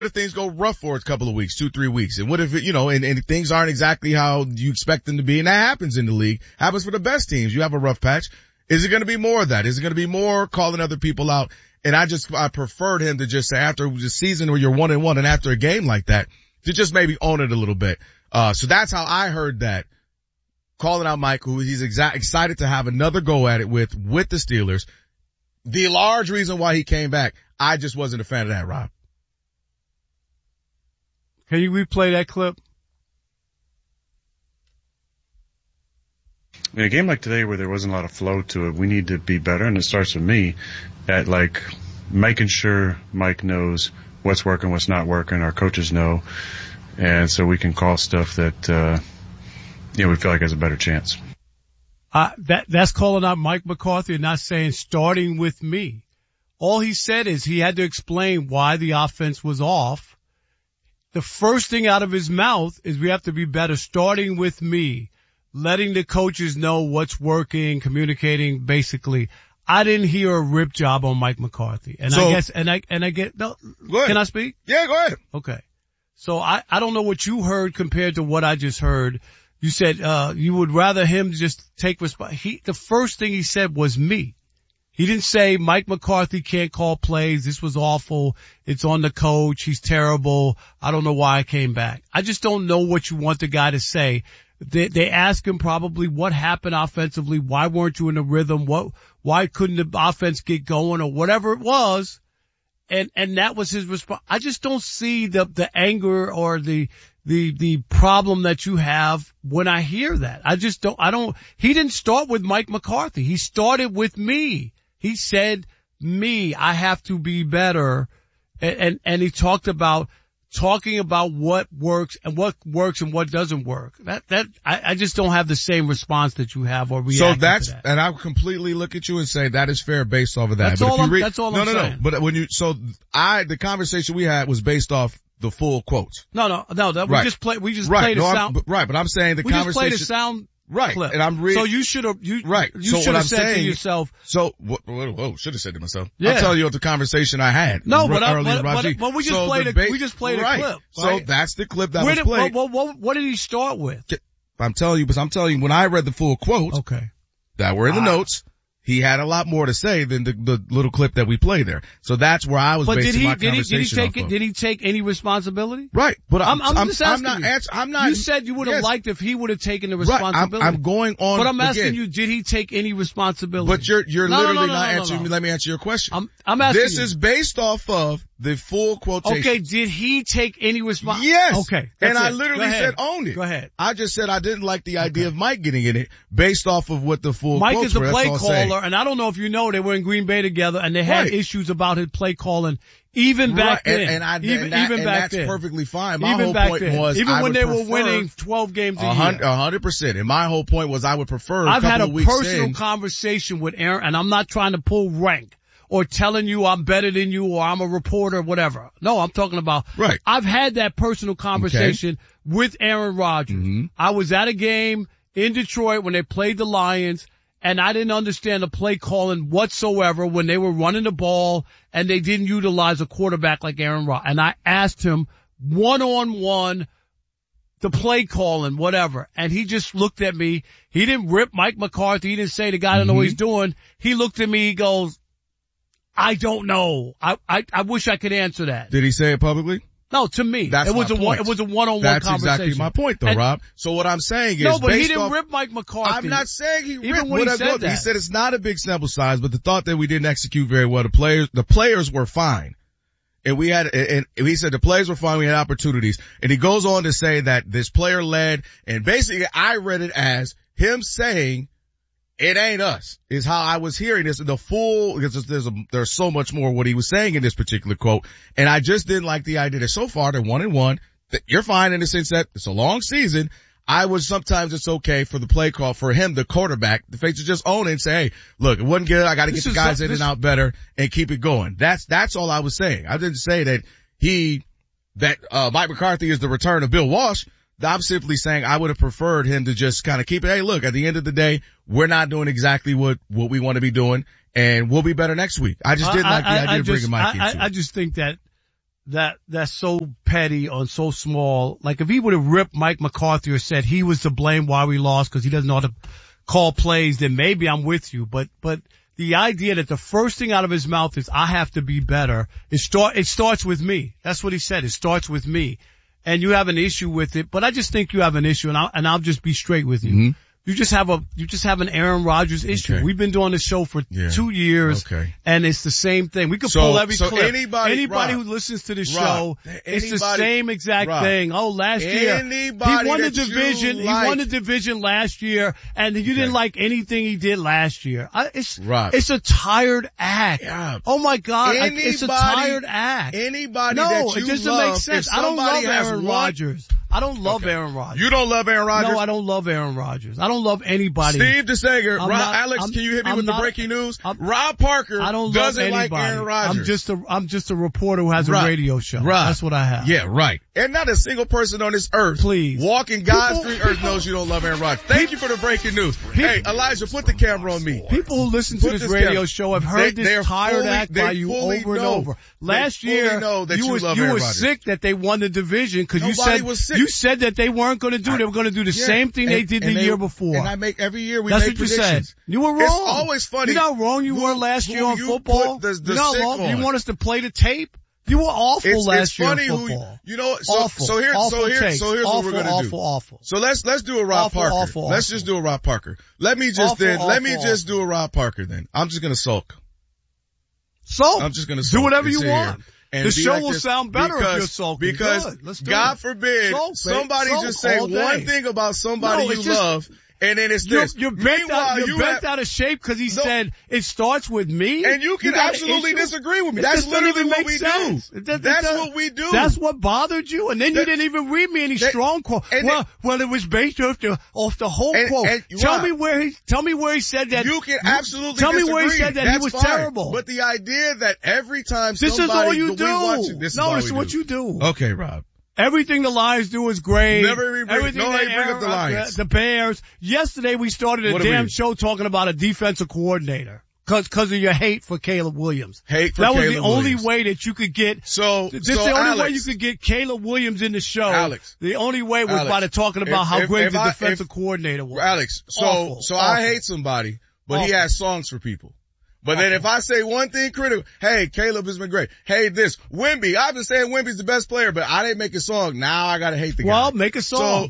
if things go rough for a couple of weeks, 2-3 weeks? And what if it, and things aren't exactly how you expect them to be? And that happens in the league. Happens for the best teams. You have a rough patch. Is it going to be more of that? Is it going to be more calling other people out? And I preferred him to just say after the season where you're 1-1 and after a game like that, to just maybe own it a little bit. So that's how I heard that. Calling out Mike, who he's excited to have another go at it with the Steelers. The large reason why he came back, I just wasn't a fan of that, Rob. Can you replay that clip? In a game like today where there wasn't a lot of flow to it, we need to be better, and it starts with me at making sure Mike knows what's working, what's not working, our coaches know, and so we can call stuff that we feel like has a better chance. That's calling out Mike McCarthy and not saying starting with me. All he said is he had to explain why the offense was off. The first thing out of his mouth is we have to be better starting with me, letting the coaches know what's working, communicating basically. I didn't hear a rip job on Mike McCarthy. And so, I guess, no, can I speak? Yeah, go ahead. Okay. So I don't know what you heard compared to what I just heard. You said, you would rather him just take the first thing he said was me. He didn't say Mike McCarthy can't call plays. This was awful. It's on the coach. He's terrible. I don't know why I came back. I just don't know what you want the guy to say. They ask him probably what happened offensively. Why weren't you in the rhythm? Why couldn't the offense get going or whatever it was? And that was his response. I just don't see the anger or the problem that you have when I hear that. He didn't start with Mike McCarthy. He started with me. He said me, I have to be better. And he talking about what works and what doesn't work. I just don't have the same response that you have or reaction to that. And I completely look at you and say that is fair based off of that. That's all I'm saying. But the conversation we had was based off the full quotes. No. Right. We just played a sound. Right, but I'm saying the conversation. We just played a sound. Right. Clip. And I'm so you should have, right. You should have said to yourself. So, should have said to myself. Yeah. I'm telling you what the conversation I had. No, but we just played a clip. Right? So that's the clip that was played. What did he start with? I'm telling you, when I read the full quotes. Okay. That were in the notes. He had a lot more to say than the little clip that we played there. So that's where I was basing my conversation off of. Did he take any responsibility? Right. But I'm just asking I'm not. You said you would have liked if he would have taken the responsibility. Right. I'm going on. But I'm asking you, did he take any responsibility? But you're literally not answering me. Let me answer your question. I'm asking This is based off of the full quotation. Okay. Did he take any responsibility? Yes. Okay. And I literally said own it. Go ahead. I just said I didn't like the idea of Mike getting in it based off of what the full Mike quotes is a were. play caller, and I don't know if you know they were in Green Bay together, and they had issues about his play calling even back then. And that's perfectly fine. My even whole back point then. was even when they were winning 12 games a year. 100%. And my whole point was I would prefer. I've had a personal conversation with Aaron, and I'm not trying to pull rank or telling you I'm better than you or I'm a reporter or whatever. No, I'm talking about. Right. I've had that personal conversation with Aaron Rodgers. Mm-hmm. I was at a game in Detroit when they played the Lions, and I didn't understand the play calling whatsoever when they were running the ball and they didn't utilize a quarterback like Aaron Rodgers. And I asked him one-on-one the play calling, whatever. And he just looked at me. He didn't rip Mike McCarthy. He didn't say the guy don't know what he's doing. He looked at me. He goes, I don't know. I wish I could answer that. Did he say it publicly? No, to me. That's it was my point. It was a one-on-one That's conversation. That's exactly my point though, Rob. So what I'm saying is. No, but he didn't rip Mike McCarthy. I'm not saying he ripped. Even when he said that. He said it's not a big sample size, but the thought that we didn't execute very well, the players were fine. And he said the players were fine, we had opportunities. And he goes on to say that this player led, and basically I read it as him saying, it ain't us, is how I was hearing this. Because there's so much more what he was saying in this particular quote. And I just didn't like the idea that so far they're 1-1. That you're fine in the sense that it's a long season. Sometimes it's okay for the play call, for him, the quarterback, the face to just own it and say, hey, look, it wasn't good. I got to get the guys in and out better and keep it going. That's all I was saying. I didn't say that Mike McCarthy is the return of Bill Walsh. I'm simply saying I would have preferred him to just kind of keep it. Hey, look, at the end of the day, we're not doing exactly what we want to be doing, and we'll be better next week. I just didn't like the idea of bringing Mike into it. I just think that that's so petty or so small. Like if he would have ripped Mike McCarthy or said he was to blame why we lost because he doesn't know how to call plays, then maybe I'm with you. But the idea that the first thing out of his mouth is I have to be better. It starts with me. That's what he said. It starts with me. And you have an issue with it, but I just think you have an issue, and I'll just be straight with you. Mm-hmm. You just have an Aaron Rodgers issue. Okay. We've been doing this show for 2 years, and it's the same thing. We could pull every clip. Anybody Rob, who listens to the Rob, show, it's the same exact Rob, thing. Oh, last year he won the division. He won the division last year, and you didn't like anything he did last year. It's a tired act. Yeah. Oh my God, it's a tired act. Anybody no, that you it doesn't love, make sense. if I don't love has Aaron Rodgers. I don't love Aaron Rodgers. You don't love Aaron Rodgers? No, I don't love Aaron Rodgers. I don't love anybody. Steve DeSager, Alex, can you hit me with the breaking news? Rob Parker doesn't like Aaron Rodgers. I'm just a reporter who has a radio show. Rob. That's what I have. Yeah, right. And not a single person on this earth, please, walking God's green earth knows you don't love Aaron Rodgers. Thank you for the breaking news. Hey, Elijah, put the camera on me. People who listen to this radio show have heard this tired act by you over and over. Last year, you were sick that they won the division because you said that they weren't going to do. They were going to do the same thing they did the year before. And I make every year That's make what predictions. You said. You were wrong. It's always funny. You know how wrong you were last year on football. You know how wrong you want us to play the tape. You were awful last year on football. Awful. So here's what we're going to do. Awful. So let's do a Rob Parker. Let's just do a Rob Parker. Let me just do a Rob Parker then. I'm just going to sulk. I'm just going to sulk. Do whatever you want. And the show will sound better if you're sulking. Because God forbid somebody just say one thing about somebody you love, and then it's this. You're bent out of shape because he said it starts with me. And you can absolutely disagree with me. That's literally what we do. That's what we do. That's what bothered you. And then you didn't even read me any strong quote. Well, it was based off the whole quote. Tell me where he said that. You can absolutely tell disagree. Me where he said that he was terrible. But the idea that every time this is all you do. This is what you do. Okay, Rob. Everything the Lions do is great. Bring up the Lions. The Bears. Yesterday we started a damn show talking about a defensive coordinator. Cause of your hate for Caleb Williams. That was the only way that you could get, the only way you could get Caleb Williams in the show. Alex. The only way was by talking about how great the defensive coordinator was. Alex, so I hate somebody, but he has songs for people. But then if I say one thing critical, hey, Caleb has been great. Hey, Wemby, I've been saying Wemby's the best player, but I didn't make a song. Now I gotta hate the guy. Well, make a song.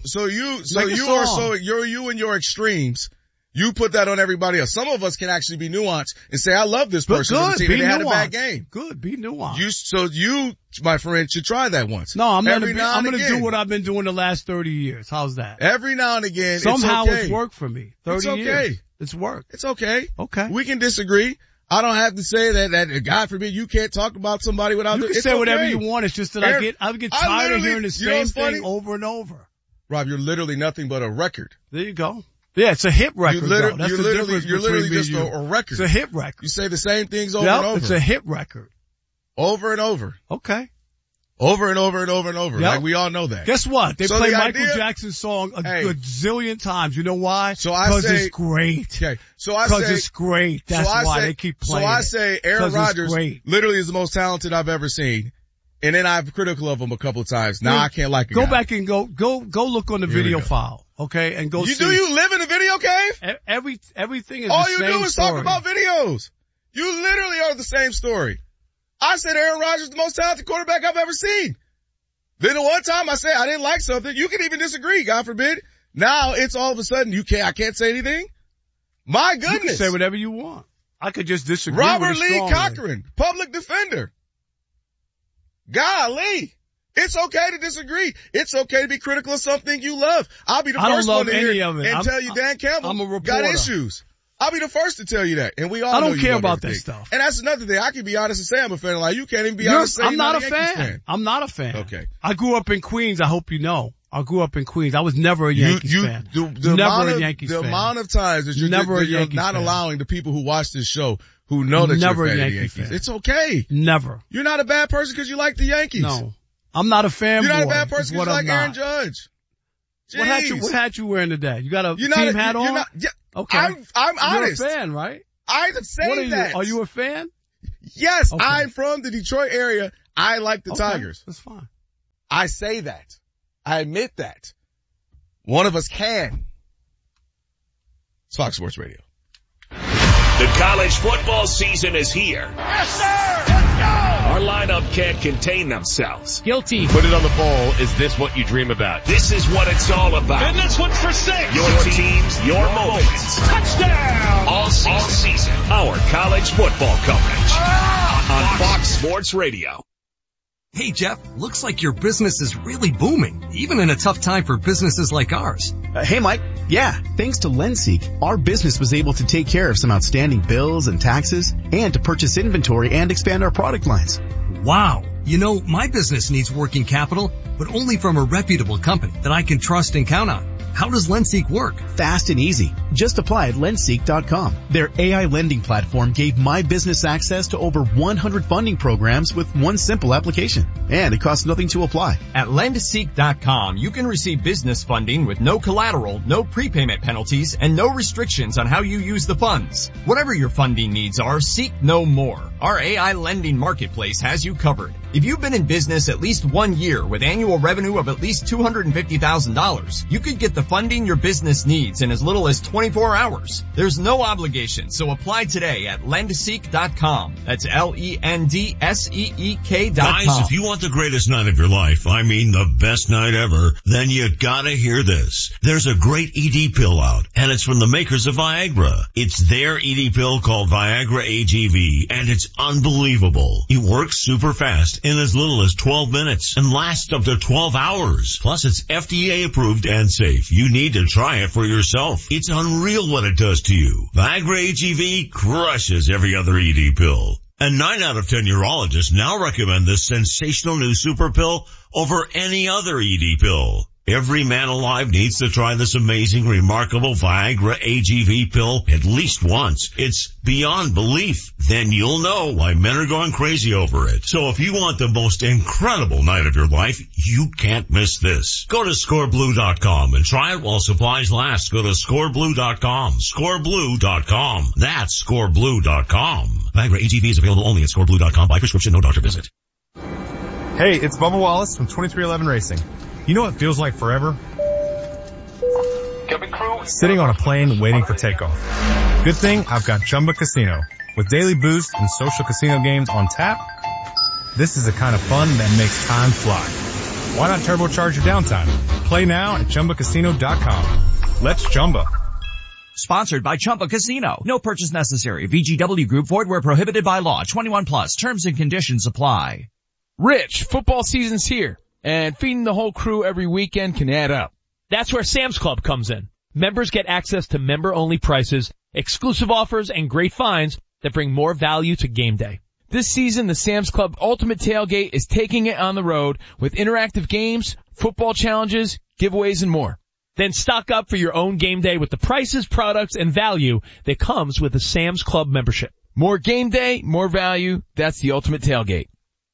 You and your extremes. You put that on everybody else. Some of us can actually be nuanced and say, I love this person on the team and they had a bad game. Good, be nuanced. You, my friend, should try that once. No, I'm gonna do what I've been doing the last 30 years. How's that? Every now and again, somehow it's worked for me. 30 years. It's worked. It's okay. Okay. We can disagree. I don't have to say that God forbid you can't talk about somebody without You can say whatever you want. It's just that I get tired of hearing the same thing over and over. Rob, you're literally nothing but a record. There you go. Yeah, it's a hit record. You're literally just a record. It's a hit record. You say the same things over and over. It's a hit record. Over and over. Okay. Over and over and over and over. Yep. Like we all know that. Guess what? They play Michael Jackson's song a zillion times. You know why? Because it's great. Okay. Because it's great. That's why they keep playing. So I say Aaron Rodgers literally is the most talented I've ever seen. And then I'm critical of him a couple of times. Now I can't like a guy. Go back and go look on the video file. Okay. And go see. Do you live in a video cave? Everything is all the same you do is story. talk about videos. You literally are the same story. I said Aaron Rodgers is the most talented quarterback I've ever seen. Then the one time I said I didn't like something, you can even disagree, God forbid. Now it's all of a sudden I can't say anything. My goodness. You can say whatever you want. I could just disagree Robert with Lee Cochran, public defender. Golly. It's okay to disagree. It's okay to be critical of something you love. I'll be the first one to hear and tell you Dan Campbell got issues. I'll be the first to tell you that. And we all know I don't care about that stuff. And that's another thing. I can be honest and say I'm a fan. Like you can't even be honest and say I'm not a fan. I'm not a fan. Okay. I grew up in Queens. I hope you know. I grew up in Queens. I was never a Yankees fan. The amount of times that you're not allowing the people who watch this show who know that you're a fan of the Yankees. It's okay. Never. You're not a bad person because you like the Yankees. No. I'm not a fanboy. You're not a bad person because you like Aaron Judge. What hat you wearing today? You got a team hat on? Okay. I'm honest. You're a fan, right? I say that. Are you a fan? Yes, okay. I'm from the Detroit area. I like the Tigers. That's fine. I say that. I admit that. One of us can. It's Fox Sports Radio. The college football season is here. Yes, sir! Let's go! Our lineup can't contain themselves. Guilty. Put it on the bowl. Is this what you dream about? This is what it's all about. And this one's for 6. Your teams, your moments. Touchdown! All season. Our college football coverage. On Fox Sports Radio. Hey, Jeff, looks like your business is really booming, even in a tough time for businesses like ours. Hey, Mike. Yeah, thanks to LendSeek, our business was able to take care of some outstanding bills and taxes and to purchase inventory and expand our product lines. Wow. You know, my business needs working capital, but only from a reputable company that I can trust and count on. How does LendSeek work? Fast and easy. Just apply at lendseek.com. Their AI lending platform gave my business access to over 100 funding programs with one simple application. And it costs nothing to apply. At lendseek.com, you can receive business funding with no collateral, no prepayment penalties, and no restrictions on how you use the funds. Whatever your funding needs are, seek no more. Our AI lending marketplace has you covered. If you've been in business at least 1 year with annual revenue of at least $250,000, you could get the funding your business needs in as little as 24 hours. There's no obligation, so apply today at lendseek.com. That's LENDSEEK.com. Guys, if you want the greatest night of your life, I mean the best night ever, then you gotta hear this. There's a great ED pill out, and it's from the makers of Viagra. It's their ED pill called Viagra AGV, and it's unbelievable. It works super fast in as little as 12 minutes and lasts up to 12 hours. Plus, it's FDA approved and safe. You need to try it for yourself. It's unreal what it does to you. Viagra AGV crushes every other ED pill. And 9 out of 10 urologists now recommend this sensational new super pill over any other ED pill. Every man alive needs to try this amazing, remarkable Viagra AGV pill at least once. It's beyond belief. Then you'll know why men are going crazy over it. So if you want the most incredible night of your life, you can't miss this. Go to scoreblue.com and try it while supplies last. Go to scoreblue.com. Scoreblue.com. That's scoreblue.com. Viagra AGV is available only at scoreblue.com by prescription, no doctor visit. Hey, it's Bubba Wallace from 2311 Racing. You know what feels like forever? Sitting on a plane waiting for takeoff. Good thing I've got Chumba Casino. With daily boosts and social casino games on tap, this is the kind of fun that makes time fly. Why not turbocharge your downtime? Play now at ChumbaCasino.com. Let's Chumba. Sponsored by Chumba Casino. No purchase necessary. VGW Group. Void where prohibited by law. 21 plus. Terms and conditions apply. Rich, football season's here, and feeding the whole crew every weekend can add up. That's where Sam's Club comes in. Members get access to member-only prices, exclusive offers, and great finds that bring more value to game day. This season, the Sam's Club Ultimate Tailgate is taking it on the road with interactive games, football challenges, giveaways, and more. Then stock up for your own game day with the prices, products, and value that comes with a Sam's Club membership. More game day, more value. That's the Ultimate Tailgate.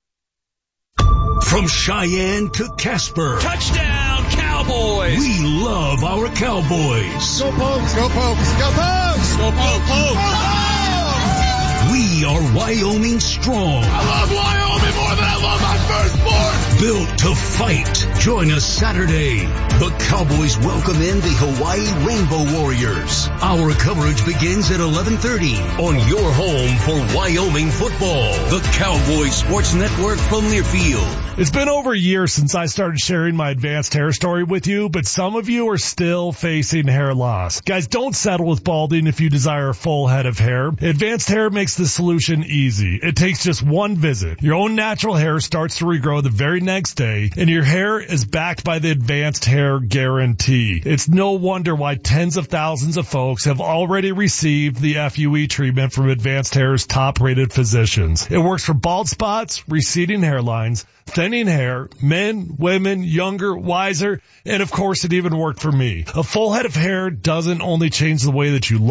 From Cheyenne to Casper. Touchdown, Cowboys! We love our Cowboys. Go Pokes, go Pokes, go Pokes! Go Pokes! Go Pokes! We are Wyoming strong. I love Wyoming more than I love my firstborn! Built to fight. Join us Saturday. The Cowboys welcome in the Hawaii Rainbow Warriors. Our coverage begins at 11:30 on your home for Wyoming football. The Cowboys Sports Network from Learfield. It's been over a year since I started sharing my advanced hair story with you, but some of you are still facing hair loss. Guys, don't settle with balding if you desire a full head of hair. Advanced Hair makes the solution easy. It takes just one visit. Your own natural hair starts to regrow the very next day, and your hair is backed by the Advanced Hair Guarantee. It's no wonder why tens of thousands of folks have already received the FUE treatment from Advanced Hair's top-rated physicians. It works for bald spots, receding hairlines, thinning hair, men, women, younger, wiser, and of course it even worked for me. A full head of hair doesn't only change the way that you look,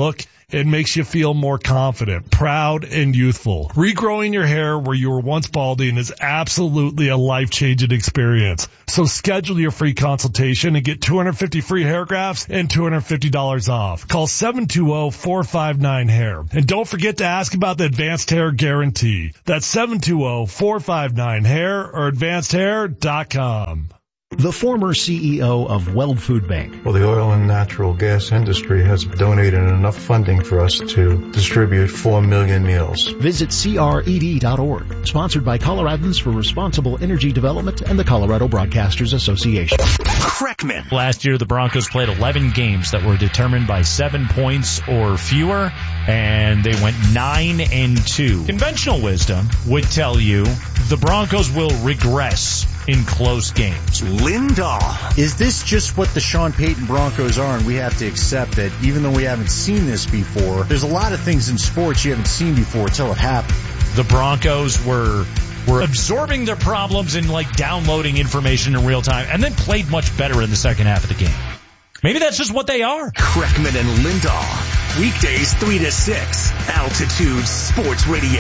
It makes you feel more confident, proud, and youthful. Regrowing your hair where you were once balding is absolutely a life-changing experience. So schedule your free consultation and get 250 free hair grafts and $250 off. Call 720-459-HAIR. And don't forget to ask about the Advanced Hair Guarantee. That's 720-459-HAIR or advancedhair.com. The former CEO of Weld Food Bank. Well, the oil and natural gas industry has donated enough funding for us to distribute 4 million meals. Visit CRED.org. Sponsored by Coloradans for Responsible Energy Development and the Colorado Broadcasters Association. Kreckman. Last year, the Broncos played 11 games that were determined by 7 points or fewer, and they went 9-2. Conventional wisdom would tell you the Broncos will regress in close games. Lindahl. Is this just what the Sean Payton Broncos are, and we have to accept that even though we haven't seen this before, there's a lot of things in sports you haven't seen before until it happened. The Broncos were absorbing their problems and downloading information in real time, and then played much better in the second half of the game. Maybe that's just what they are. Kreckman and Lindahl. Weekdays 3 to 6. Altitude Sports Radio.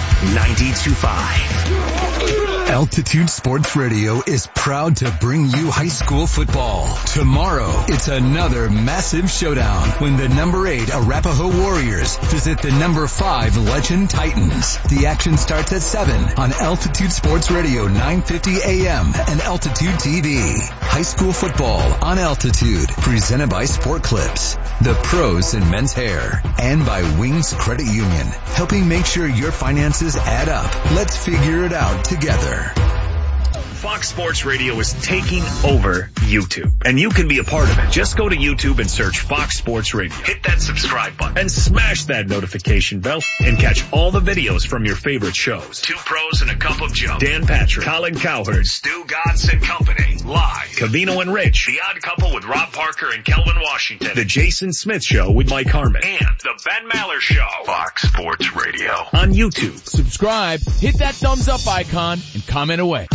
92.5. Altitude Sports Radio is proud to bring you high school football. Tomorrow, it's another massive showdown when the number 8 Arapahoe Warriors visit the number 5 Legend Titans. The action starts at 7 on Altitude Sports Radio 950 AM and Altitude TV. High school football on Altitude, presented by Sport Clips, the pros in men's hair, and by Wings Credit Union, helping make sure your finances add up. Let's figure it out together. Fox Sports Radio is taking over YouTube, and you can be a part of it. Just go to YouTube and search Fox Sports Radio. Hit that subscribe button and smash that notification bell and catch all the videos from your favorite shows. Two Pros and a Cup of Joe. Dan Patrick, Colin Cowherd, Stu Godson and Company. Live. Covino and Rich. The Odd Couple with Rob Parker and Kelvin Washington. The Jason Smith Show with Mike Harmon. And the Ben Maller Show. Fox Sports Radio. On YouTube. Subscribe, hit that thumbs up icon, and comment away.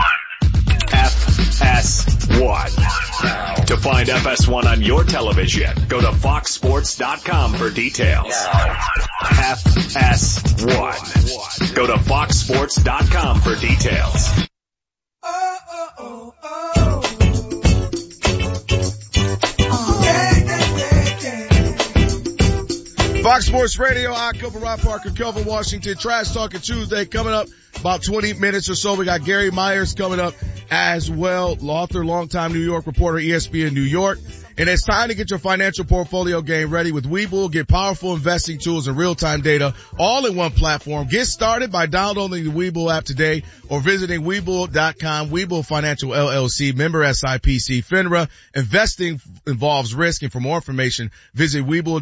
FS1. To find FS1 on your television, go to foxsports.com for details. FS1. Go to foxsports.com for details. Fox Sports Radio, Odd Couple, Rob Parker, Kelvin Washington, Trash Talking Tuesday coming up about 20 minutes or so. We got Gary Myers coming up as well, author, longtime New York reporter, ESPN New York. And it's time to get your financial portfolio game ready with Webull. Get powerful investing tools and real-time data all in one platform. Get started by downloading the Webull app today or visiting Webull.com. Webull Financial LLC, member SIPC, FINRA. Investing involves risk, and for more information, visit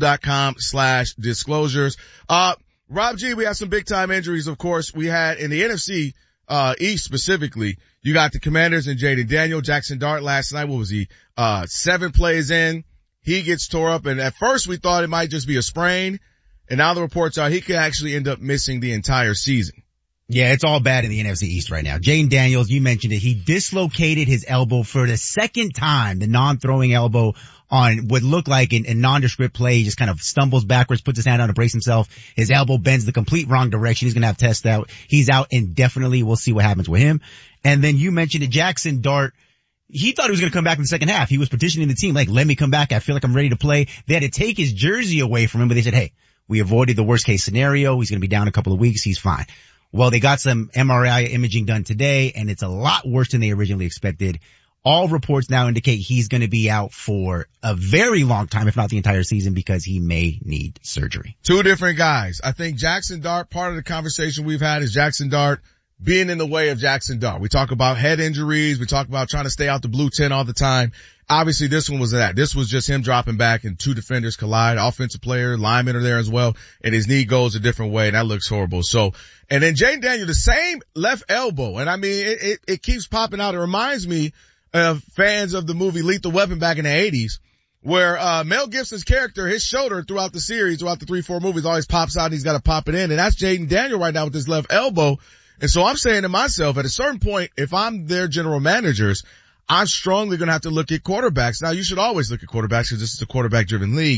Webull.com/disclosures. Rob G, we had some big-time injuries, of course. We had in the NFC East specifically, you got the Commanders and Jaden Daniel. Jackson Dart last night, what was he? 7 plays in, he gets tore up, and at first we thought it might just be a sprain, and now the reports are he could actually end up missing the entire season. Yeah, it's all bad in the NFC East right now. Jaden Daniels, you mentioned it, he dislocated his elbow for the second time, the non-throwing elbow on what looked like a nondescript play. He just kind of stumbles backwards, puts his hand out to brace himself. His elbow bends the complete wrong direction. He's going to have tests out. He's out indefinitely. We'll see what happens with him. And then you mentioned it, Jackson Dart. He thought he was going to come back in the second half. He was petitioning the team, like, let me come back. I feel like I'm ready to play. They had to take his jersey away from him, but they said, hey, we avoided the worst case scenario. He's going to be down a couple of weeks. He's fine. Well, they got some MRI imaging done today, and it's a lot worse than they originally expected. All reports now indicate he's going to be out for a very long time, if not the entire season, because he may need surgery. Two different guys. I think Jackson Dart, part of the conversation we've had is Jackson Dart being in the way of Jackson Dart. We talk about head injuries. We talk about trying to stay out the blue tent all the time. Obviously, this one was that. This was just him dropping back and 2 defenders collide. Offensive player, linemen are there as well, and his knee goes a different way, and that looks horrible. So, and then Jaden Daniel, the same left elbow, and I mean, it keeps popping out. It reminds me of fans of the movie Lethal Weapon back in the 80s, where Mel Gibson's character, his shoulder throughout the series, throughout the 3-4 movies, always pops out and he's got to pop it in, and that's Jaden Daniel right now with his left elbow. And so I'm saying to myself, at a certain point, if I'm their general managers, I'm strongly going to have to look at quarterbacks. Now, you should always look at quarterbacks because this is a quarterback-driven league.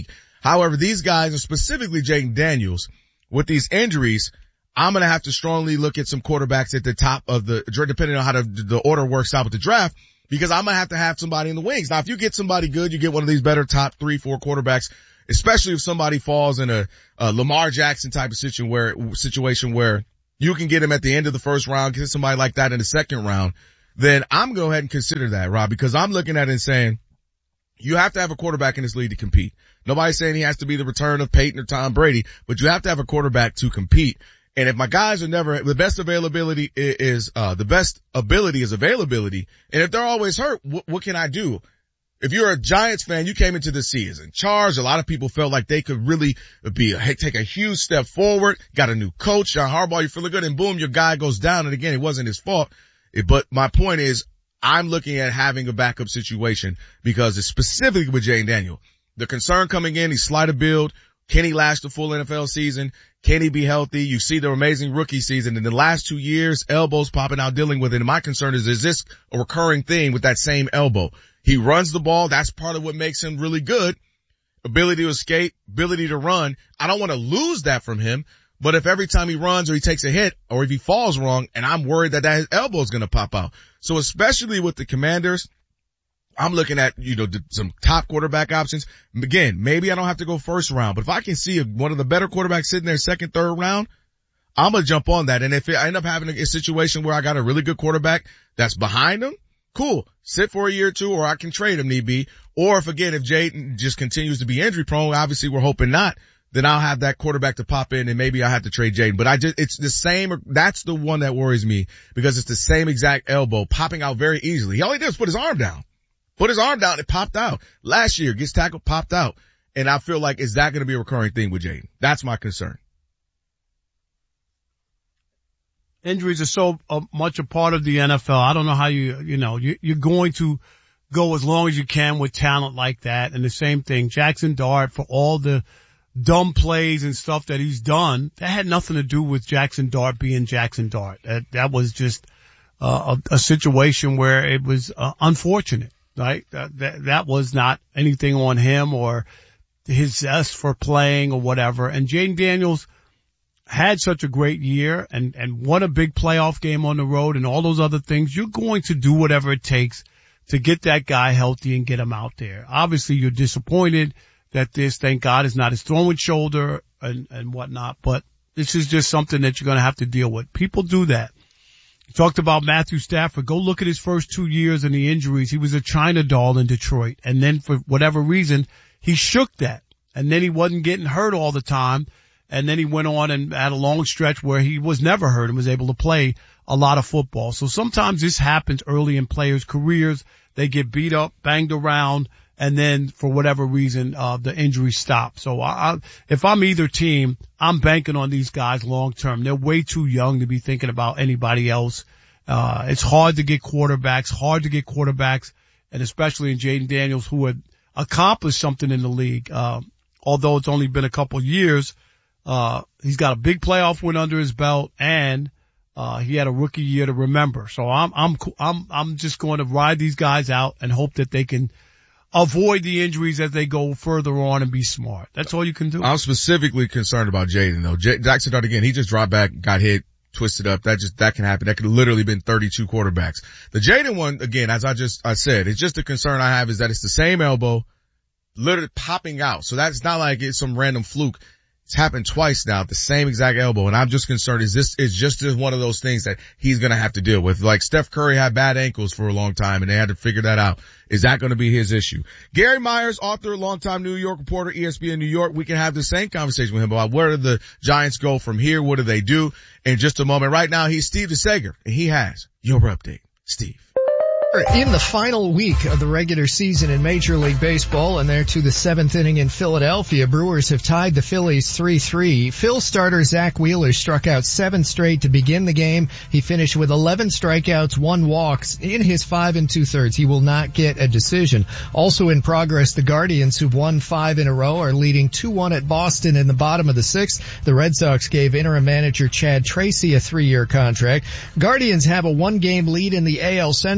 However, these guys, and specifically Jaden Daniels, with these injuries, I'm going to have to strongly look at some quarterbacks at the top of depending on how the order works out with the draft, because I'm going to have somebody in the wings. Now, if you get somebody good, you get one of these better top 3-4 quarterbacks, especially if somebody falls in a Lamar Jackson type of situation where you can get him at the end of the first round, get somebody like that in the second round, then I'm going to go ahead and consider that, Rob, because I'm looking at it and saying, you have to have a quarterback in this league to compete. Nobody's saying he has to be the return of Peyton or Tom Brady, but you have to have a quarterback to compete. And if my guys are never, the best availability is availability. And if they're always hurt, what can I do? If you're a Giants fan, you came into the season charged. A lot of people felt like they could really take a huge step forward. Got a new coach, John Harbaugh, you're feeling good, and boom, your guy goes down. And again, it wasn't his fault. But my point is, I'm looking at having a backup situation because it's specifically with Jaden Daniels. The concern coming in, he's slight of build. Can he last the full NFL season? Can he be healthy? You see the amazing rookie season in the last 2 years, elbows popping out, dealing with it. And my concern is this a recurring thing with that same elbow? He runs the ball. That's part of what makes him really good. Ability to escape, ability to run. I don't want to lose that from him. But if every time he runs or he takes a hit or if he falls wrong, and I'm worried that his elbow is going to pop out. So especially with the Commanders, I'm looking at, some top quarterback options. Again, maybe I don't have to go first round, but if I can see one of the better quarterbacks sitting there second, third round, I'm going to jump on that. And if I end up having a situation where I got a really good quarterback that's behind him, cool. Sit for a year or two, or I can trade him need be. Or if Jaden just continues to be injury prone, obviously we're hoping not, then I'll have that quarterback to pop in and maybe I have to trade Jaden. But it's the same, that's the one that worries me because it's the same exact elbow popping out very easily. He all he did was put his arm down. It popped out. Last year, gets tackled, popped out. And I feel like, is that going to be a recurring thing with Jaden? That's my concern. Injuries are so much a part of the NFL. I don't know how you're going to go as long as you can with talent like that. And the same thing, Jackson Dart, for all the dumb plays and stuff that he's done, that had nothing to do with Jackson Dart being Jackson Dart. That was just a situation where it was unfortunate. Right? That was not anything on him or his zest for playing or whatever. And Jaden Daniels had such a great year and won a big playoff game on the road and all those other things. You're going to do whatever it takes to get that guy healthy and get him out there. Obviously, you're disappointed that this, thank God, is not his throwing shoulder and whatnot, but this is just something that you're going to have to deal with. People do that. You talked about Matthew Stafford. Go look at his first 2 years and the injuries. He was a China doll in Detroit. And then for whatever reason, he shook that. And then he wasn't getting hurt all the time. And then he went on and had a long stretch where he was never hurt and was able to play a lot of football. So sometimes this happens early in players' careers. They get beat up, banged around, and then for whatever reason, the injuries stop. So if I'm either team, I'm banking on these guys long term. They're way too young to be thinking about anybody else. It's hard to get quarterbacks, and especially in Jaden Daniels, who had accomplished something in the league. Although it's only been a couple years, he's got a big playoff win under his belt, and he had a rookie year to remember. So I'm just going to ride these guys out and hope that they can avoid the injuries as they go further on and be smart. That's all you can do. I'm specifically concerned about Jaden though. Jackson Dart again, he just dropped back, got hit, twisted up. That can happen. That could have literally been 32 quarterbacks. The Jaden one, again, as I said, it's just the concern I have is that it's the same elbow literally popping out. So that's not like it's some random fluke. It's happened twice now, the same exact elbow. And I'm just concerned, is just one of those things that he's going to have to deal with? Like Steph Curry had bad ankles for a long time and they had to figure that out. Is that going to be his issue? Gary Myers, author, longtime New York reporter, ESPN New York. We can have the same conversation with him about where do the Giants go from here? What do they do? In just a moment. Right now, he's Steve DeSager and he has your update. Steve. In the final week of the regular season in Major League Baseball, and they're to the seventh inning in Philadelphia, Brewers have tied the Phillies 3-3. Phil starter Zach Wheeler struck out 7 straight to begin the game. He finished with 11 strikeouts, 1 walk in his 5 2/3. He will not get a decision. Also in progress, the Guardians, who've won 5 in a row, are leading 2-1 at Boston in the bottom of the 6th. The Red Sox gave interim manager Chad Tracy a 3-year contract. Guardians have a 1-game lead in the AL Central over the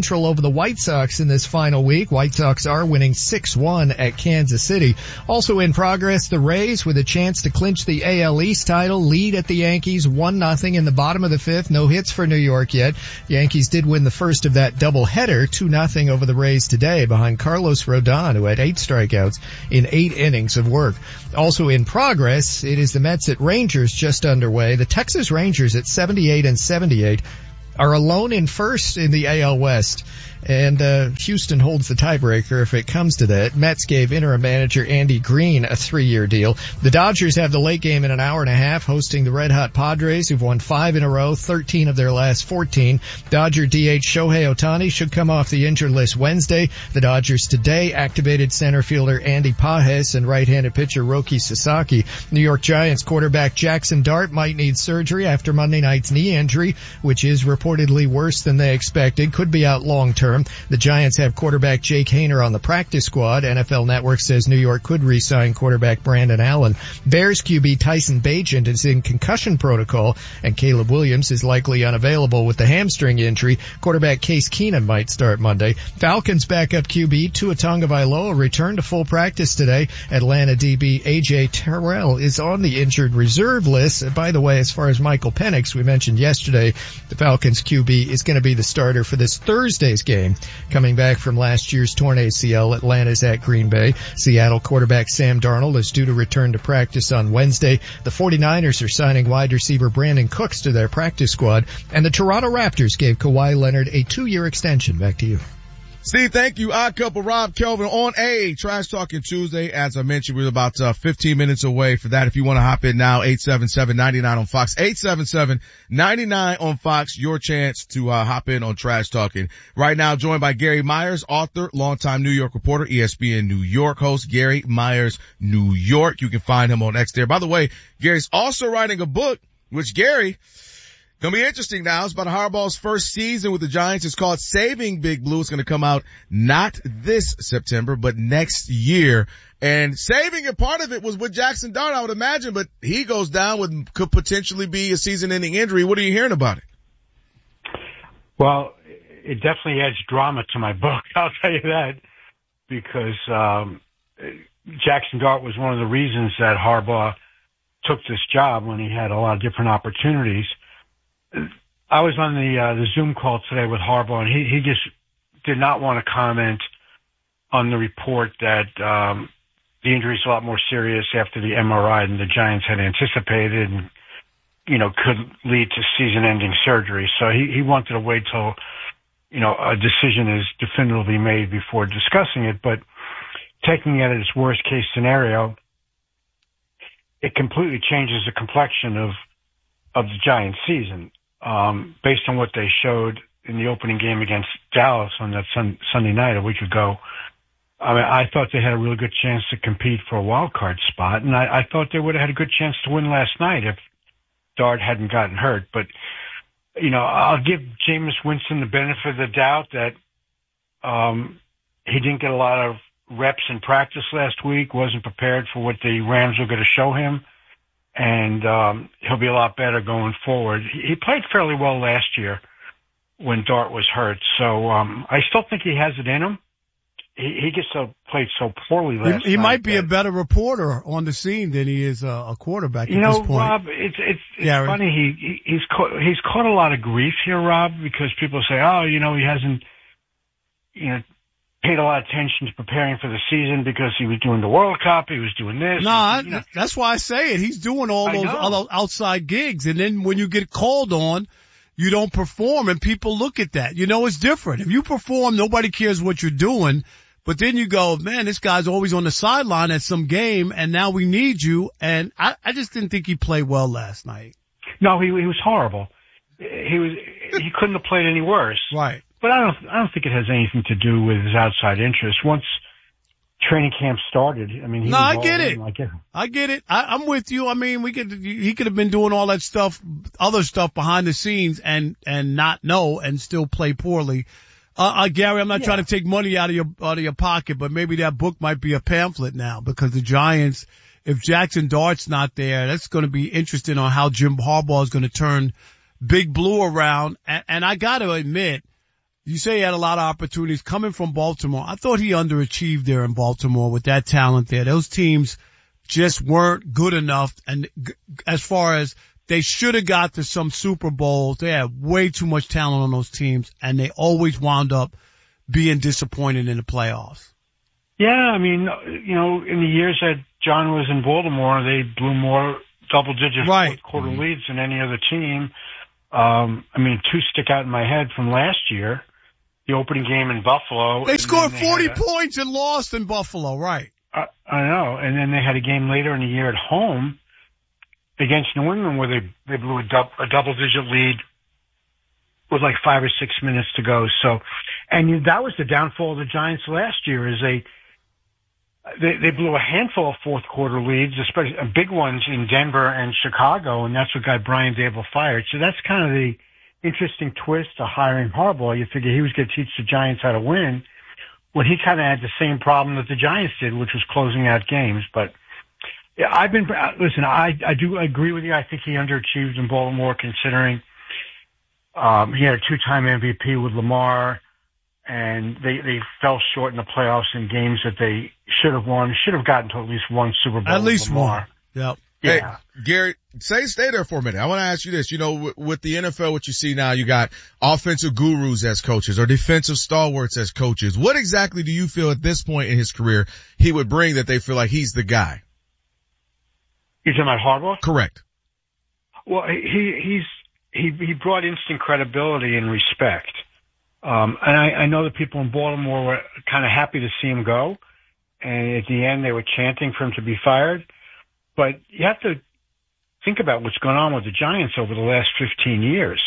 the White Sox in this final week. White Sox are winning 6-1 at Kansas City. Also in progress, the Rays with a chance to clinch the AL East title, lead at the Yankees 1-0 in the bottom of the fifth. No hits for New York yet. Yankees did win the first of that doubleheader, 2-0 over the Rays today behind Carlos Rodon, who had 8 strikeouts in 8 innings of work. Also in progress, it is the Mets at Rangers just underway. The Texas Rangers at 78-78 are alone in first in the AL West. And Houston holds the tiebreaker if it comes to that. Mets gave interim manager Andy Green a 3-year deal. The Dodgers have the late game in an hour and a half, hosting the red-hot Padres, who've won 5 in a row, 13 of their last 14. Dodger DH Shohei Ohtani should come off the injured list Wednesday. The Dodgers today activated center fielder Andy Pages and right-handed pitcher Roki Sasaki. New York Giants quarterback Jackson Dart might need surgery after Monday night's knee injury, which is reportedly worse than they expected. Could be out long-term. The Giants have quarterback Jake Haener on the practice squad. NFL Network says New York could re-sign quarterback Brandon Allen. Bears QB Tyson Bagent is in concussion protocol, and Caleb Williams is likely unavailable with the hamstring injury. Quarterback Case Keenum might start Monday. Falcons backup QB Tua Tagovailoa returned to full practice today. Atlanta DB A.J. Terrell is on the injured reserve list. By the way, as far as Michael Penix, we mentioned yesterday, the Falcons QB is going to be the starter for this Thursday's game. Coming back from last year's torn ACL, Atlanta's at Green Bay. Seattle quarterback Sam Darnold is due to return to practice on Wednesday. The 49ers are signing wide receiver Brandon Cooks to their practice squad. And the Toronto Raptors gave Kawhi Leonard a 2-year extension. Back to you. Steve, thank you. Odd Couple, Rob Kelvin on a Trash Talking Tuesday. As I mentioned, we're about 15 minutes away for that. If you want to hop in now, 877-99 on Fox, 877-99 on Fox, your chance to hop in on Trash Talking. Right now, joined by Gary Myers, author, longtime New York reporter, ESPN New York host, Gary Myers, New York. You can find him on X there. By the way, Gary's also writing a book, which Gary, gonna be interesting now. It's about Harbaugh's first season with the Giants. It's called Saving Big Blue. It's gonna come out not this September, but next year. And saving it, part of it was with Jackson Dart, I would imagine, but he goes down with could potentially be a season-ending injury. What are you hearing about it? Well, it definitely adds drama to my book. I'll tell you that, because Jackson Dart was one of the reasons that Harbaugh took this job when he had a lot of different opportunities. I was on the Zoom call today with Harbaugh, and he just did not want to comment on the report that the injury is a lot more serious after the MRI than the Giants had anticipated, and could lead to season-ending surgery. So he wanted to wait till a decision is definitively made before discussing it. But taking it as its worst-case scenario, it completely changes the complexion of the Giants' season. Based on what they showed in the opening game against Dallas on that Sunday night a week ago, I mean, I thought they had a really good chance to compete for a wild card spot, and I thought they would have had a good chance to win last night if Dart hadn't gotten hurt. But, I'll give Jameis Winston the benefit of the doubt that he didn't get a lot of reps in practice last week, wasn't prepared for what the Rams were going to show him. And he'll be a lot better going forward. He played fairly well last year when Dart was hurt. So I still think he has it in him. He just played so poorly last night. He might be a better reporter on the scene than he is a quarterback at this point. Rob, it's funny. He's caught a lot of grief here, Rob, because people say, he hasn't, paid a lot of attention to preparing for the season because he was doing the World Cup, he was doing this. No, that's why I say it. He's doing all those other outside gigs, and then when you get called on, you don't perform, and people look at that. It's different. If you perform, nobody cares what you're doing, but then you go, man, this guy's always on the sideline at some game, and now we need you, and I just didn't think he played well last night. No, he was horrible. He couldn't have played any worse. Right. But I don't think it has anything to do with his outside interest. Once training camp started, I mean, I get it. I get it. I'm with you. I mean, he could have been doing all that stuff, other stuff behind the scenes and not know and still play poorly. Gary, I'm not trying to take money out of your pocket, but maybe that book might be a pamphlet now because the Giants, if Jackson Dart's not there, that's going to be interesting on how Jim Harbaugh is going to turn Big Blue around. And I got to admit, you say he had a lot of opportunities coming from Baltimore. I thought he underachieved there in Baltimore with that talent there. Those teams just weren't good enough. And as far as they should have got to some Super Bowls, they had way too much talent on those teams, and they always wound up being disappointed in the playoffs. Yeah, I mean, in the years that John was in Baltimore, they blew more double-digit fourth quarter leads than any other team. Two stick out in my head from last year. The opening game in Buffalo. They scored 40 points and lost in Buffalo, right? I know. And then they had a game later in the year at home against New England where they blew a double-digit lead with like 5 or 6 minutes to go. So, and that was the downfall of the Giants last year, is they blew a handful of fourth quarter leads, especially big ones in Denver and Chicago, and that's what got Brian Daboll fired. So that's kind of the interesting twist to hiring Harbaugh. You figure he was going to teach the Giants how to win, when he kind of had the same problem that the Giants did, which was closing out games. But yeah, I do agree with you. I think he underachieved in Baltimore, considering he had a 2-time MVP with Lamar, and they fell short in the playoffs in games that they should have won. Should have gotten to at least one Super Bowl. At least Lamar. one. Yep. Yeah. Hey, Gary, stay there for a minute. I want to ask you this. With the NFL, what you see now, you got offensive gurus as coaches or defensive stalwarts as coaches. What exactly do you feel at this point in his career he would bring that they feel like he's the guy? You're talking about Harbaugh? Correct. Well, he brought instant credibility and respect. And I know that people in Baltimore were kind of happy to see him go. And at the end, they were chanting for him to be fired. But you have to think about what's going on with the Giants over the last 15 years.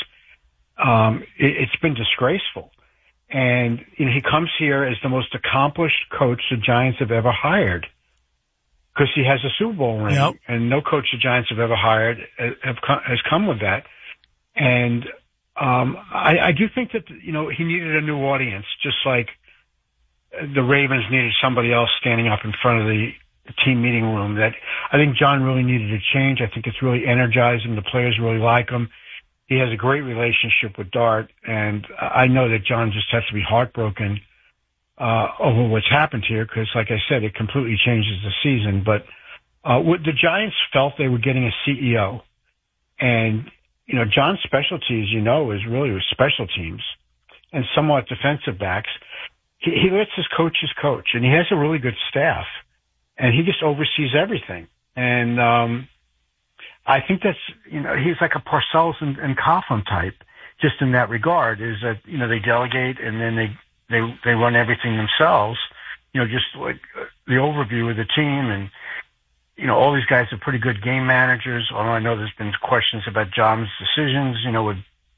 It's been disgraceful. And he comes here as the most accomplished coach the Giants have ever hired, because he has a Super Bowl ring. Yep. And no coach the Giants have ever hired has come with that. And I do think that, he needed a new audience, just like the Ravens needed somebody else standing up in front of the team meeting room. That I think John really needed a change. I think it's really energized him. The players really like him. He has a great relationship with Dart, and I know that John just has to be heartbroken over what's happened here, because, like I said, it completely changes the season. But the Giants felt they were getting a CEO, and John's specialty, as you know, is really with special teams and somewhat defensive backs. He lets his coaches coach, and he has a really good staff, and he just oversees everything. And I think that's, he's like a Parcells and Coughlin type, just in that regard, is that, they delegate and then they run everything themselves, just like the overview of the team. And, all these guys are pretty good game managers, although I know there's been questions about John's decisions, with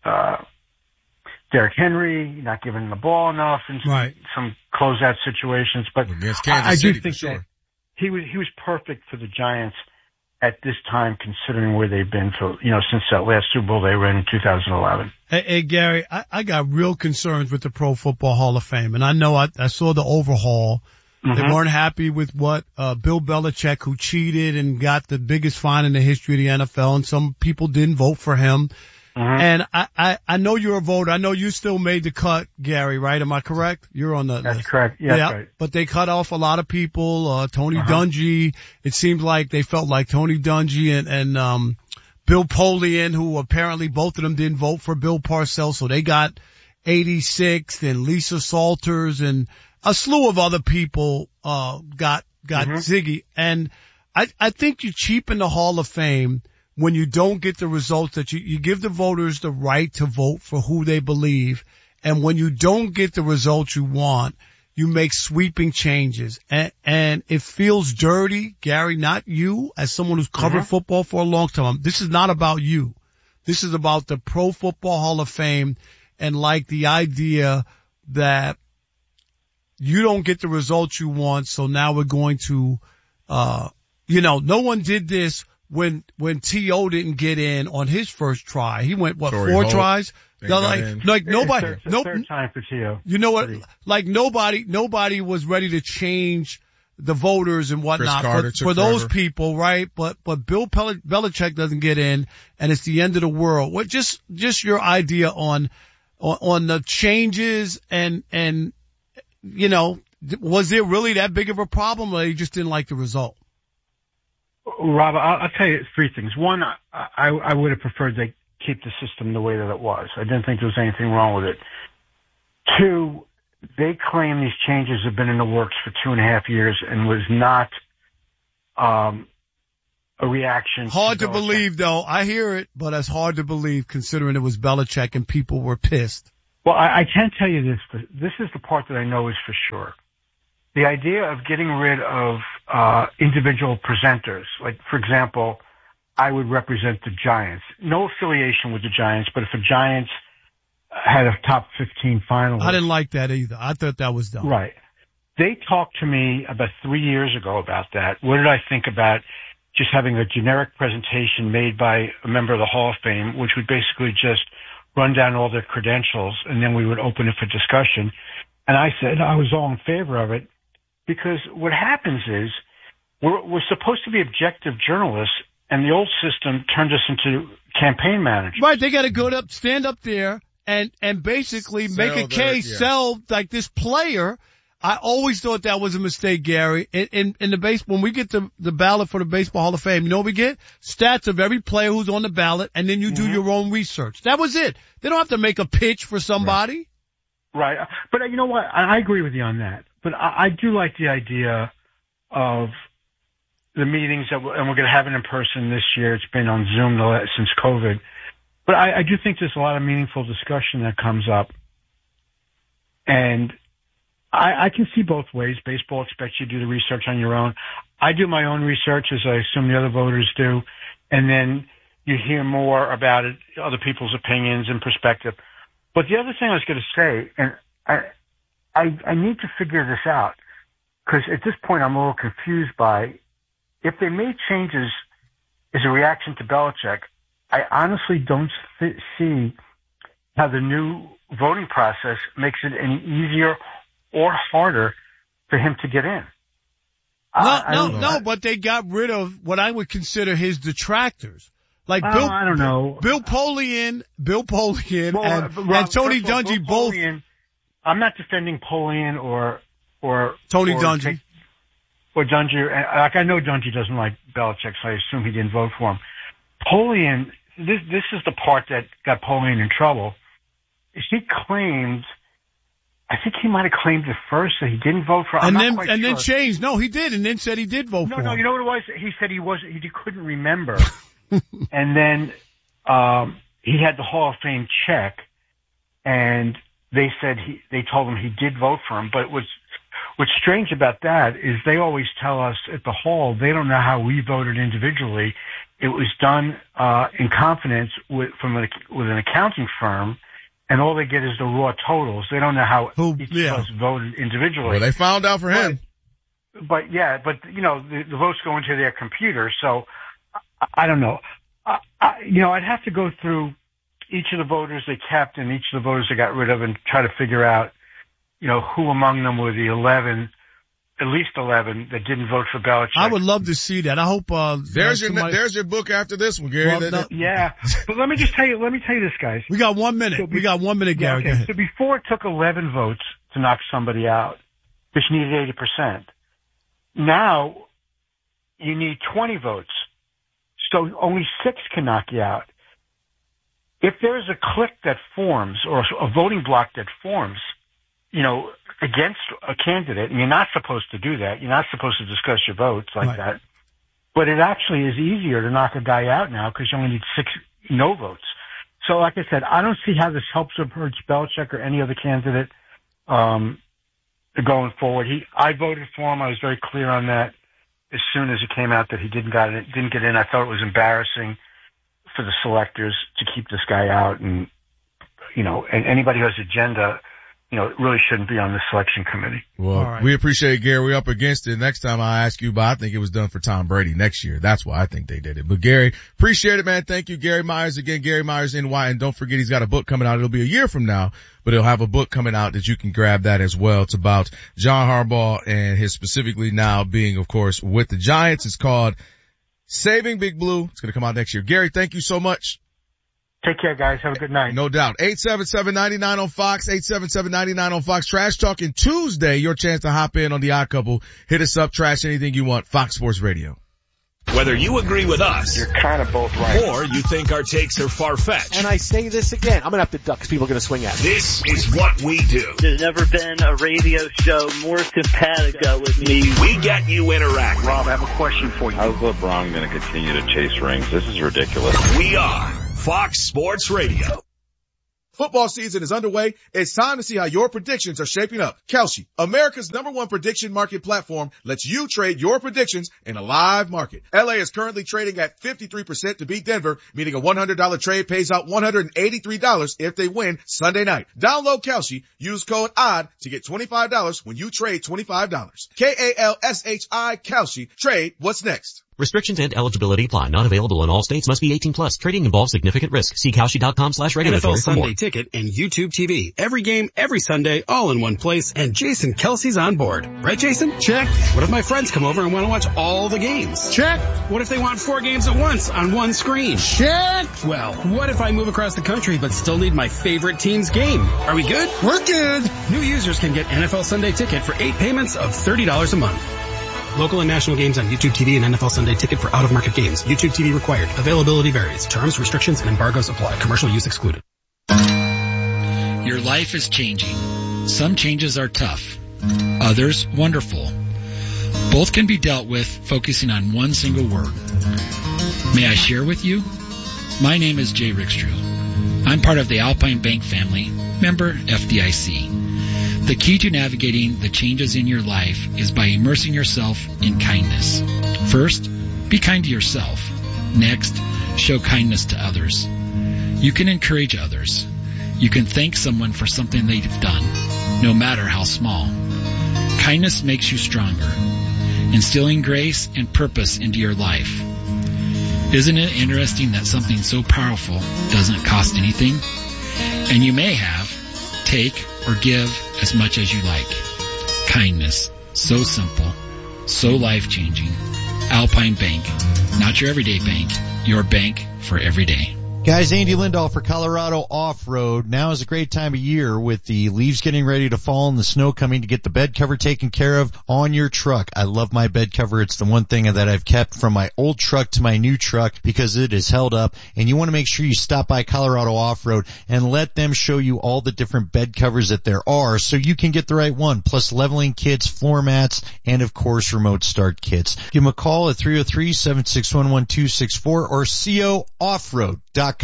Derrick Henry not giving him the ball enough in some closeout situations. But I do think that he was perfect for the Giants at this time, considering where they've been for, since that last Super Bowl they were in 2011. Hey, Gary, I got real concerns with the Pro Football Hall of Fame, and I know I saw the overhaul. Mm-hmm. They weren't happy with what Bill Belichick, who cheated and got the biggest fine in the history of the NFL, and some people didn't vote for him. Mm-hmm. And I know you're a voter. I know you still made the cut, Gary, right? Am I correct? You're on the That's list. Correct. Yeah, that's right. But they cut off a lot of people. Tony Dungy. It seemed like they felt like Tony Dungy and Bill Polian, who apparently both of them didn't vote for Bill Parcells, so they got 86th, and Lisa Salters and a slew of other people got Ziggy. And I think you cheapen the Hall of Fame when you don't get the results that you give the voters the right to vote for who they believe. And when you don't get the results you want, you make sweeping changes. And it feels dirty, Gary, not you, as someone who's covered football for a long time. This is not about you. This is about the Pro Football Hall of Fame, and like the idea that you don't get the results you want. So now we're going to, no one did this when T.O. didn't get in on his first try. He went, four tries? Like nobody, third time for T.O. You know what? Like nobody was ready to change the voters and whatnot for those people, right? But Bill Belichick doesn't get in, and it's the end of the world. What, just your idea on on the changes and, you know, was it really that big of a problem, or you just didn't like the result? Rob, I'll tell you three things. One, I would have preferred they keep the system the way that it was. I didn't think there was anything wrong with it. Two, they claim these changes have been in the works for 2.5 years and was not a reaction. Hard to believe, though. I hear it, but it's hard to believe considering it was Belichick and people were pissed. Well, I can tell you this, but this is the part that I know is for sure. The idea of getting rid of individual presenters, like, for example, I would represent the Giants. No affiliation with the Giants, but if the Giants had a top 15 finalist. I didn't like that either. I thought that was dumb. Right. They talked to me about 3 years ago about that. What did I think about just having a generic presentation made by a member of the Hall of Fame, which would basically just run down all their credentials, and then we would open it for discussion. And I said I was all in favor of it because what happens is we're supposed to be objective journalists, and the old system turned us into campaign managers. Right. They got to stand up there and basically make a case, sell like this player. I always thought that was a mistake, Gary. In the base, when we get the ballot for the Baseball Hall of Fame, you know what we get? Stats of every player who's on the ballot, and then you do your own research. That was it. They don't have to make a pitch for somebody. Right. But you know what? I agree with you on that. But I do like the idea of the meetings and we're going to have it in person this year. It's been on Zoom since COVID. But I do think there's a lot of meaningful discussion that comes up. And I can see both ways. Baseball expects you to do the research on your own. I do my own research, as I assume the other voters do. And then you hear more about it, other people's opinions and perspective. But the other thing I was going to say, and I need to figure this out, because at this point I'm a little confused by if they made changes as a reaction to Belichick, I honestly don't see how the new voting process makes it any easier or harder for him to get in. No, but they got rid of what I would consider his detractors. Like I don't know. Bill Polian, and Tony Dungy both. I'm not defending Polian or Tony Dungy. Or Dungy. Like, I know Dungy doesn't like Belichick, so I assume he didn't vote for him. Polian, this is the part that got Polian in trouble. He claimed, I think he might have claimed at first that he didn't vote for him. Then changed. No, he did, and then said he did vote for him. No, you know what it was? He said he couldn't remember. And then he had the Hall of Fame check, and they said they told him he did vote for him. But what's strange about that is they always tell us at the Hall they don't know how we voted individually. It was done in confidence with an accounting firm, and all they get is the raw totals. They don't know how each of us voted individually. Well, they found out for him. But you know, the votes go into their computer, so I don't know. You know, I'd have to go through each of the voters they kept and each of the voters they got rid of and try to figure out, you know, who among them were the 11, at least 11 that didn't vote for Belichick. I would love to see that. I hope, there's your book after this one, Gary. Well, yeah. But let me tell you this, guys. We got 1 minute. So we got 1 minute, Gary. Okay. So before it took 11 votes to knock somebody out, which needed 80%. Now you need 20 votes. So only 6 can knock you out. If there's a clique that forms or a voting block that forms, you know, against a candidate, and you're not supposed to do that. You're not supposed to discuss your votes like that. But it actually is easier to knock a guy out now because you only need 6 no votes. So like I said, I don't see how this helps or hurts Belichick or any other candidate going forward. I voted for him. I was very clear on that. As soon as it came out that he didn't get in, I thought it was embarrassing for the selectors to keep this guy out, and you know, and anybody who has agenda, you know, really shouldn't be on the selection committee. Well, we appreciate it, Gary. We're up against it. Next time I ask you about, I think it was done for Tom Brady next year. That's why I think they did it. But Gary, appreciate it, man. Thank you, Gary Myers. Again, Gary Myers, NY. And don't forget, he's got a book coming out. It'll be a year from now, but he'll have a book coming out that you can grab that as well. It's about John Harbaugh and his specifically now being, of course, with the Giants. It's called Saving Big Blue. It's going to come out next year. Gary, thank you so much. Take care, guys. Have a good night. No doubt. 877-99 on Fox, 877-99 on Fox. Trash Talking Tuesday, your chance to hop in on The Odd Couple. Hit us up, trash anything you want. Fox Sports Radio. Whether you agree with us, you're kind of both right, or you think our takes are far-fetched. And I say this again, I'm going to have to duck because people are going to swing at me. This is what we do. There's never been a radio show more simpatico with me. We get you interact. Rob, I have a question for you. How's LeBron going to continue to chase rings? This is ridiculous. We are Fox Sports Radio. Football season is underway. It's time to see how your predictions are shaping up. Kalshi, America's #1 prediction market platform, lets you trade your predictions in a live market. LA is currently trading at 53% to beat Denver, meaning a $100 trade pays out $183 if they win Sunday night. Download Kalshi, use code ODD to get $25 when you trade $25. Kalshi, Kalshi. Trade what's next. Restrictions and eligibility apply. Not available in all states. Must be 18 plus. Trading involves significant risk. See Kalshi.com/regulatory NFL for more. Sunday Ticket and YouTube TV. Every game, every Sunday, all in one place. And Jason Kelsey's on board. Right, Jason? Check. What if my friends come over and want to watch all the games? Check. What if they want 4 games at once on one screen? Check. Well, what if I move across the country but still need my favorite team's game? Are we good? We're good. New users can get NFL Sunday Ticket for 8 payments of $30 a month. Local and national games on YouTube TV and NFL Sunday Ticket for out-of-market games. YouTube TV required. Availability varies. Terms, restrictions, and embargoes apply. Commercial use excluded. Your life is changing. Some changes are tough. Others, wonderful. Both can be dealt with focusing on one single word. May I share with you? My name is Jay Rickstrew. I'm part of the Alpine Bank family, member FDIC. The key to navigating the changes in your life is by immersing yourself in kindness. First, be kind to yourself. Next, show kindness to others. You can encourage others. You can thank someone for something they've done, no matter how small. Kindness makes you stronger, instilling grace and purpose into your life. Isn't it interesting that something so powerful doesn't cost anything? And you may have, take, or give as much as you like. Kindness. So simple. So life-changing. Alpine Bank. Not your everyday bank. Your bank for every day. Guys, Andy Lindahl for Colorado Off-Road. Now is a great time of year with the leaves getting ready to fall and the snow coming to get the bed cover taken care of on your truck. I love my bed cover. It's the one thing that I've kept from my old truck to my new truck because it is held up. And you want to make sure you stop by Colorado Off-Road and let them show you all the different bed covers that there are so you can get the right one. Plus leveling kits, floor mats, and of course remote start kits. Give them a call at 303-761-1264 or COOffroad.com.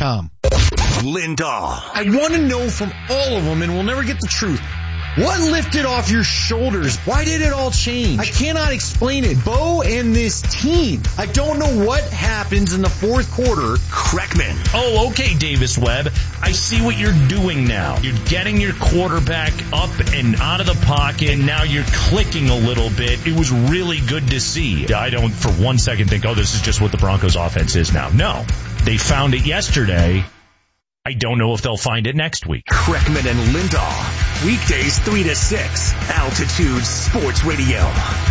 Lindahl. I want to know from all of them, and we'll never get the truth. What lifted off your shoulders? Why did it all change? I cannot explain it. Bo and this team. I don't know what happens in the fourth quarter. Kreckman. Oh, okay, Davis Webb. I see what you're doing now. You're getting your quarterback up and out of the pocket, and now you're clicking a little bit. It was really good to see. I don't for one second think, oh, this is just what the Broncos offense is now. No. They found it yesterday. I don't know if they'll find it next week. Kreckman and Lindahl. Weekdays 3 to 6. Altitude Sports Radio.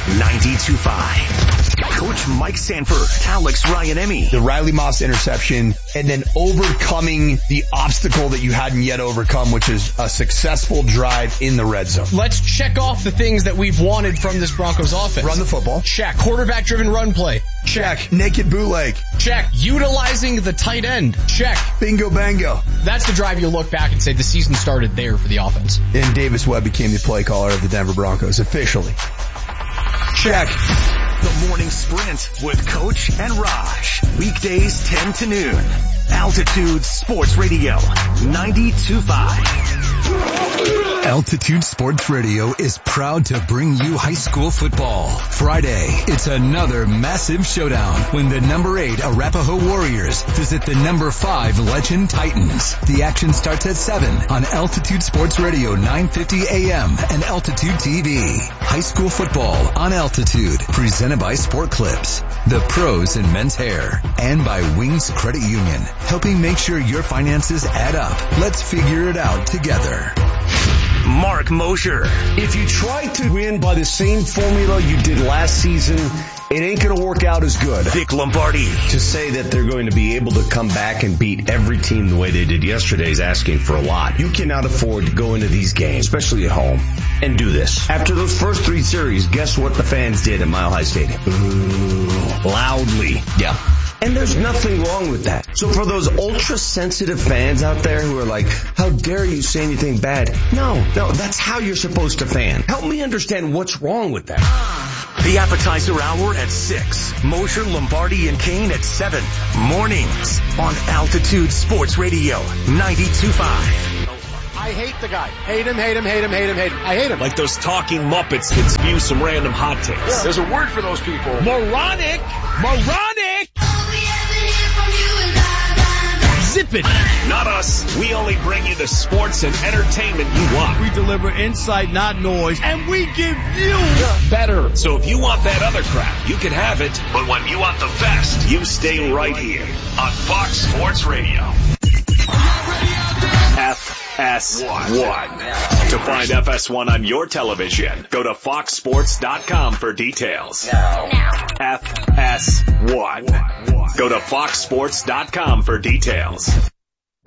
92.5. Coach Mike Sanford. Alex Ryan-Emmy. The Riley Moss interception and then overcoming the obstacle that you hadn't yet overcome, which is a successful drive in the red zone. Let's check off the things that we've wanted from this Broncos offense. Run the football. Check. Quarterback-driven run play. Check. Naked bootleg. Check. Utilizing the tight end. Check. Bingo bango. That's the drive you look back and say the season started there for the offense. And Davis Webb became the play caller of the Denver Broncos officially. Check. The Morning Sprint with Coach and Raj. Weekdays 10 to noon. Altitude Sports Radio. 92.5. Altitude Sports Radio is proud to bring you high school football. Friday, it's another massive showdown when the number 8 Arapahoe Warriors visit the number 5 Legend Titans. The action starts at 7 on Altitude Sports Radio 950 AM and Altitude TV. High school football on Altitude, presented by Sport Clips, the pros in men's hair, and by Wings Credit Union, helping make sure your finances add up. Let's figure it out together. Mark Mosher. If you try to win by the same formula you did last season, it ain't going to work out as good. Vic Lombardi. To say that they're going to be able to come back and beat every team the way they did yesterday is asking for a lot. You cannot afford to go into these games, especially at home, and do this. After those first 3 series, guess what the fans did at Mile High Stadium? Boo. Loudly. Yeah. And there's nothing wrong with that. So for those ultra-sensitive fans out there who are like, how dare you say anything bad? No, that's how you're supposed to fan. Help me understand what's wrong with that. The appetizer hour at 6. Mosher, Lombardi, and Kane at 7. Mornings on Altitude Sports Radio 92.5. I hate the guy. Hate him. I hate him. Like those talking Muppets that spew some random hot takes. Yeah. There's a word for those people. Moronic! Zip it. Not us. We only bring you the sports and entertainment you want. We deliver insight, not noise, and we give you better. So if you want that other crap, you can have it. But when you want the best, you stay right here on Fox Sports Radio. FS1. To find FS1 on your television, go to foxsports.com for details. FS1. Go to foxsports.com for details.